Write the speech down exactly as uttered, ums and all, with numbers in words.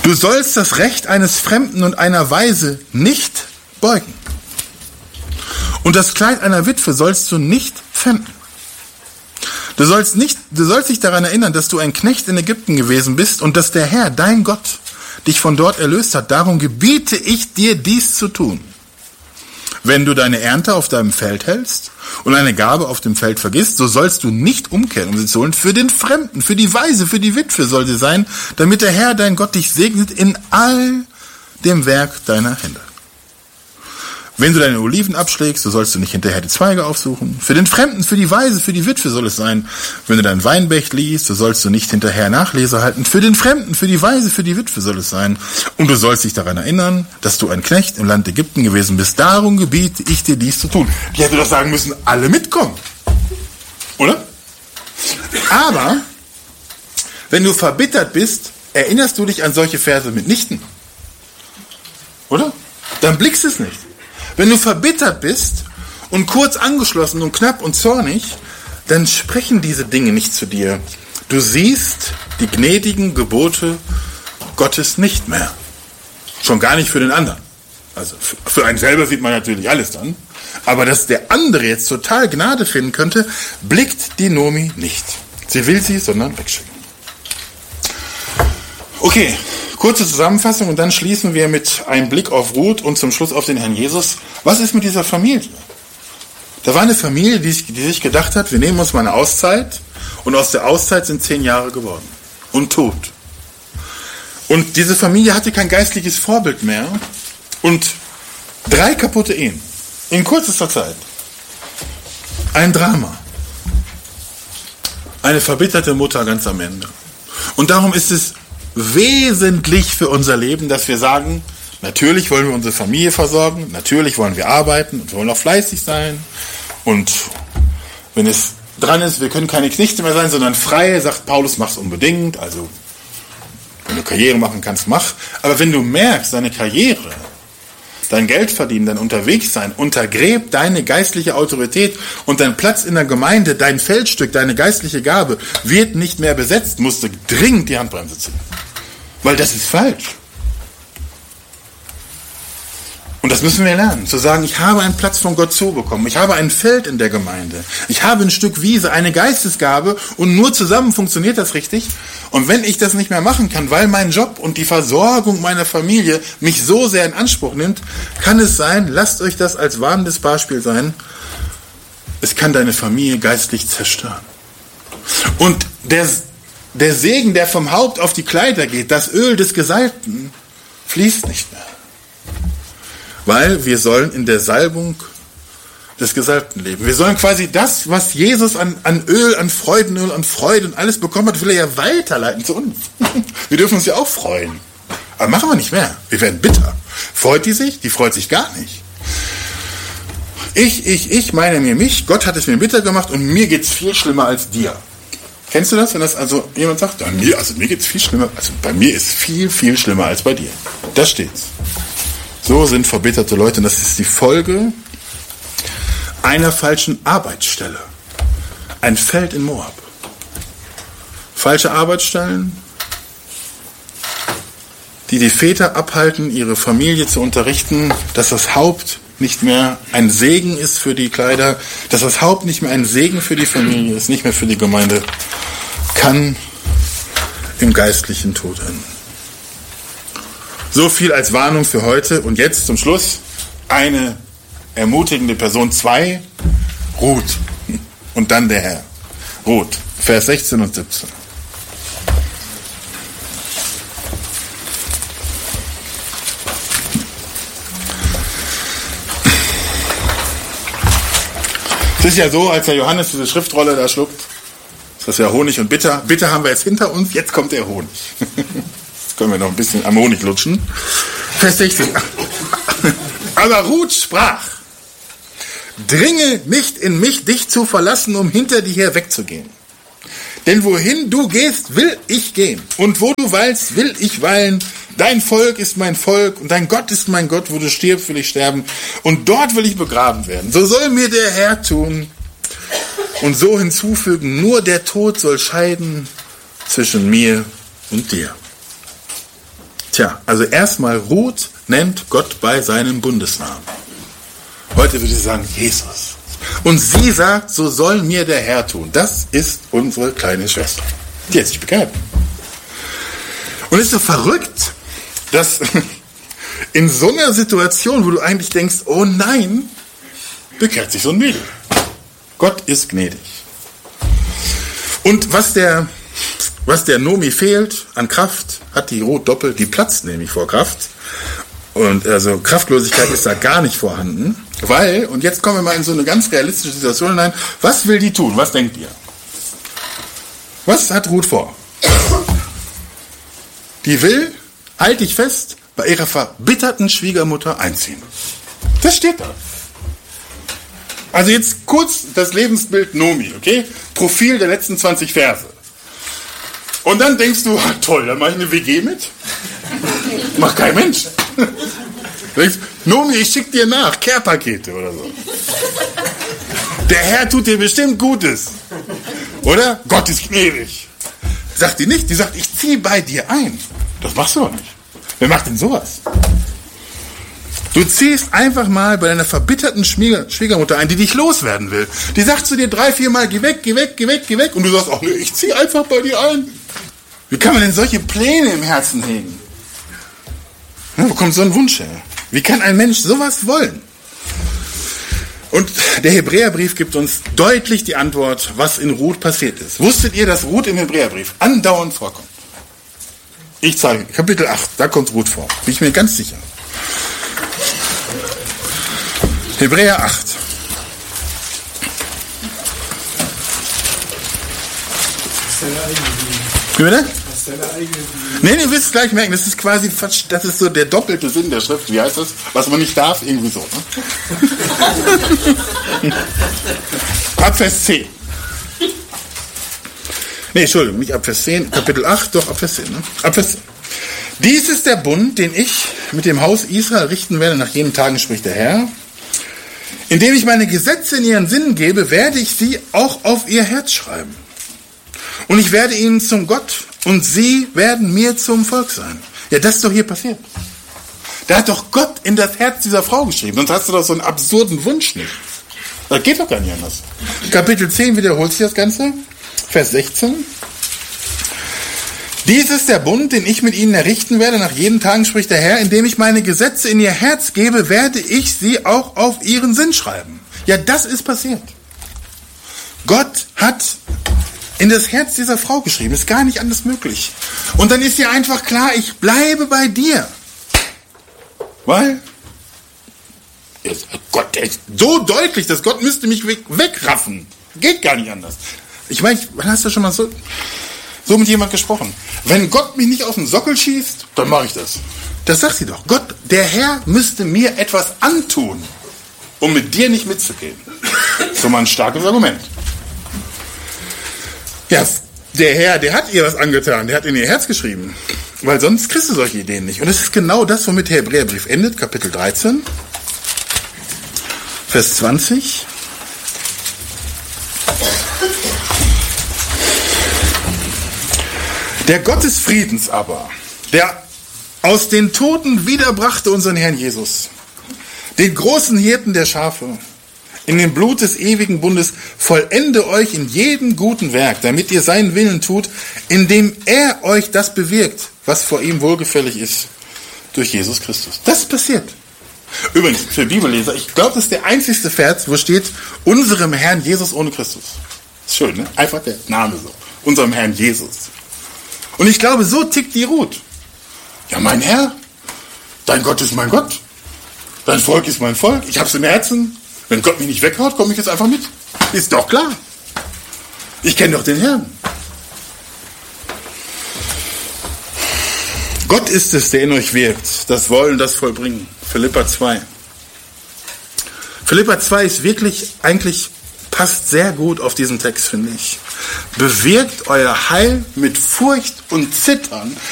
Du sollst das Recht eines Fremden und einer Waise nicht beugen. Und das Kleid einer Witwe sollst du nicht pfänden. Du sollst nicht, du sollst dich daran erinnern, dass du ein Knecht in Ägypten gewesen bist und dass der Herr, dein Gott, dich von dort erlöst hat. Darum gebiete ich dir, dies zu tun. Wenn du deine Ernte auf deinem Feld hältst und eine Gabe auf dem Feld vergisst, so sollst du nicht umkehren, um sie zu holen. Für den Fremden, für die Waise, für die Witwe soll sie sein, damit der Herr, dein Gott, dich segnet in all dem Werk deiner Hände. Wenn du deine Oliven abschlägst, so sollst du nicht hinterher die Zweige aufsuchen. Für den Fremden, für die Waise, für die Witwe soll es sein. Wenn du dein Weinbecht liest, so sollst du nicht hinterher Nachlese halten. Für den Fremden, für die Waise, für die Witwe soll es sein. Und du sollst dich daran erinnern, dass du ein Knecht im Land Ägypten gewesen bist. Darum gebiete ich dir dies zu tun. Die hätte doch sagen müssen, alle mitkommen. Oder? Aber, wenn du verbittert bist, erinnerst du dich an solche Verse mitnichten. Oder? Dann blickst es nicht. Wenn du verbittert bist und kurz angeschlossen und knapp und zornig, dann sprechen diese Dinge nicht zu dir. Du siehst die gnädigen Gebote Gottes nicht mehr. Schon gar nicht für den anderen. Also für einen selber sieht man natürlich alles dann. Aber dass der andere jetzt total Gnade finden könnte, blickt die Nomi nicht. Sie will sie, sondern wegschicken. Okay. Kurze Zusammenfassung und dann schließen wir mit einem Blick auf Ruth und zum Schluss auf den Herrn Jesus. Was ist mit dieser Familie? Da war eine Familie, die sich, die sich gedacht hat, wir nehmen uns mal eine Auszeit und aus der Auszeit sind zehn Jahre geworden und tot. Und diese Familie hatte kein geistliches Vorbild mehr und drei kaputte Ehen in kürzester Zeit. Ein Drama. Eine verbitterte Mutter ganz am Ende. Und darum ist es wesentlich für unser Leben, dass wir sagen, natürlich wollen wir unsere Familie versorgen, natürlich wollen wir arbeiten und wir wollen auch fleißig sein. Und wenn es dran ist, wir können keine Knechte mehr sein, sondern Freie, sagt Paulus, mach's unbedingt. Also, wenn du Karriere machen kannst, mach. Aber wenn du merkst, deine Karriere, dein Geld verdienen, dein Unterwegssein untergräbt deine geistliche Autorität und dein Platz in der Gemeinde, dein Feldstück, deine geistliche Gabe wird nicht mehr besetzt, musst du dringend die Handbremse ziehen. Weil das ist falsch. Und das müssen wir lernen, zu sagen, ich habe einen Platz von Gott zubekommen, ich habe ein Feld in der Gemeinde, ich habe ein Stück Wiese, eine Geistesgabe und nur zusammen funktioniert das richtig. Und wenn ich das nicht mehr machen kann, weil mein Job und die Versorgung meiner Familie mich so sehr in Anspruch nimmt, kann es sein, lasst euch das als warnendes Beispiel sein, es kann deine Familie geistlich zerstören. Und der, der Segen, der vom Haupt auf die Kleider geht, das Öl des Gesalbten, fließt nicht mehr. Weil wir sollen in der Salbung des Gesalbten leben. Wir sollen quasi das, was Jesus an, an Öl, an Freudenöl, an Freude und alles bekommen hat, will er ja weiterleiten zu uns. Wir dürfen uns ja auch freuen. Aber machen wir nicht mehr. Wir werden bitter. Freut die sich? Die freut sich gar nicht. Ich, ich, ich meine mir mich. Gott hat es mir bitter gemacht und mir geht's viel schlimmer als dir. Kennst du das, wenn das also jemand sagt, ja, mir, also mir geht's viel schlimmer, also bei mir ist viel, viel schlimmer als bei dir. Da steht's. So sind verbitterte Leute und das ist die Folge einer falschen Arbeitsstelle. Ein Feld in Moab. Falsche Arbeitsstellen, die die Väter abhalten, ihre Familie zu unterrichten, dass das Haupt nicht mehr ein Segen ist für die Kleider, dass das Haupt nicht mehr ein Segen für die Familie ist, nicht mehr für die Gemeinde, kann im geistlichen Tod enden. So viel als Warnung für heute. Und jetzt zum Schluss eine ermutigende Person. Zwei, Ruth. Und dann der Herr. Ruth, Vers sechzehn und siebzehn. Es ist ja so, als der Johannes diese Schriftrolle da schluckt, ist das ja Honig und Bitter. Bitter haben wir jetzt hinter uns, jetzt kommt der Honig. Jetzt können wir noch ein bisschen am Honig lutschen. Vers sechzehn. Aber Ruth sprach, dringe nicht in mich, dich zu verlassen, um hinter dir her wegzugehen. Denn wohin du gehst, will ich gehen. Und wo du weilst, will ich weilen. Dein Volk ist mein Volk und dein Gott ist mein Gott. Wo du stirbst, will ich sterben. Und dort will ich begraben werden. So soll mir der Herr tun. Und so hinzufügen, nur der Tod soll scheiden zwischen mir und dir. Tja, also erstmal Ruth nennt Gott bei seinem Bundesnamen. Heute würde sie sagen, Jesus. Und sie sagt, so soll mir der Herr tun. Das ist unsere kleine Schwester. Die hat sich bekehrt. Und es ist so verrückt, dass in so einer Situation, wo du eigentlich denkst, oh nein, bekehrt sich so ein Mädel. Gott ist gnädig. Und was der, was der Nomi fehlt an Kraft, hat die Ruth doppelt, die platzt nämlich vor Kraft. Und also Kraftlosigkeit ist da gar nicht vorhanden. Weil, und jetzt kommen wir mal in so eine ganz realistische Situation hinein, was will die tun? Was denkt ihr? Was hat Ruth vor? Die will, halt dich fest, bei ihrer verbitterten Schwiegermutter einziehen. Das steht da. Also jetzt kurz das Lebensbild Nomi, okay? Profil der letzten zwanzig Verse. Und dann denkst du, ah, toll, dann mache ich eine W G mit. Macht kein Mensch. Denkst, Nomi, ich schick dir nach, Care-Pakete oder so. Der Herr tut dir bestimmt Gutes. Oder? Gott ist gnädig. Sagt die nicht, die sagt, ich ziehe bei dir ein. Das machst du doch nicht. Wer macht denn sowas? Du ziehst einfach mal bei deiner verbitterten Schwieger- Schwiegermutter ein, die dich loswerden will. Die sagt zu dir drei, vier Mal, geh weg, geh weg, geh weg, geh weg. Und du sagst, ach nee, ich ziehe einfach bei dir ein. Wie kann man denn solche Pläne im Herzen hegen? Ja, wo kommt so ein Wunsch her? Wie kann ein Mensch sowas wollen? Und der Hebräerbrief gibt uns deutlich die Antwort, was in Ruth passiert ist. Wusstet ihr, dass Ruth im Hebräerbrief andauernd vorkommt? Ich zeige, Kapitel acht, da kommt Ruth vor. Bin ich mir ganz sicher. Hebräer acht. Wie bitte? Nee, ihr wisst gleich merken, das ist quasi, das ist so der doppelte Sinn der Schrift. Wie heißt das? Was man nicht darf, irgendwie so. Ne? Ab Vers zehn. Nee, Entschuldigung, nicht ab Vers zehn, Kapitel acht, doch ab Vers zehn. Ne? Ab Vers zehn. Dies ist der Bund, den ich mit dem Haus Israel richten werde, nach jenen Tagen spricht der Herr. Indem ich meine Gesetze in ihren Sinn gebe, werde ich sie auch auf ihr Herz schreiben. Und ich werde ihnen zum Gott und sie werden mir zum Volk sein. Ja, das ist doch hier passiert. Da hat doch Gott in das Herz dieser Frau geschrieben. Sonst hast du doch so einen absurden Wunsch nicht. Das geht doch gar nicht anders. Kapitel zehn wiederholt sich das Ganze. Vers sechzehn. Dies ist der Bund, den ich mit ihnen errichten werde. Nach jeden Tagen spricht der Herr, indem ich meine Gesetze in ihr Herz gebe, werde ich sie auch auf ihren Sinn schreiben. Ja, das ist passiert. Gott hat in das Herz dieser Frau geschrieben. Ist gar nicht anders möglich. Und dann ist ihr einfach klar, ich bleibe bei dir. Weil Gott, der ist so deutlich, dass Gott müsste mich wegraffen. Geht gar nicht anders. Ich meine, wann hast du schon mal so, so mit jemand gesprochen? Wenn Gott mich nicht auf den Sockel schießt, dann mache ich das. Das sagt sie doch. Gott, der Herr müsste mir etwas antun, um mit dir nicht mitzugehen. So mal ein starkes Argument. Ja, der Herr, der hat ihr was angetan, der hat in ihr Herz geschrieben. Weil sonst kriegst du solche Ideen nicht. Und es ist genau das, womit der Hebräerbrief endet, Kapitel dreizehn, Vers zwanzig. Der Gott des Friedens aber, der aus den Toten wiederbrachte unseren Herrn Jesus, den großen Hirten der Schafe, in dem Blut des ewigen Bundes, vollende euch in jedem guten Werk, damit ihr seinen Willen tut, indem er euch das bewirkt, was vor ihm wohlgefällig ist, durch Jesus Christus. Das ist passiert. Übrigens, für Bibelleser, ich glaube, das ist der einzigste Vers, wo steht, unserem Herrn Jesus ohne Christus. Ist schön, ne? Einfach der Name so. Unserem Herrn Jesus. Und ich glaube, so tickt die Ruth. Ja, mein Herr, dein Gott ist mein Gott. Dein Volk ist mein Volk. Ich hab's im Herzen. Wenn Gott mich nicht weghaut, komme ich jetzt einfach mit. Ist doch klar. Ich kenne doch den Herrn. Gott ist es, der in euch wirkt, das Wollen, das Vollbringen. Philipper zwei. Philipper zwei ist wirklich, eigentlich passt sehr gut auf diesen Text, finde ich. Bewirkt euer Heil mit Furcht und Zittern